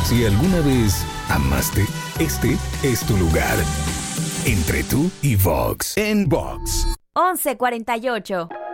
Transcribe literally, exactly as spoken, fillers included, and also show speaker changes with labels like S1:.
S1: Si alguna vez amaste, este es tu lugar. Entre tú y Vox. En Vox.
S2: once cuarenta y ocho.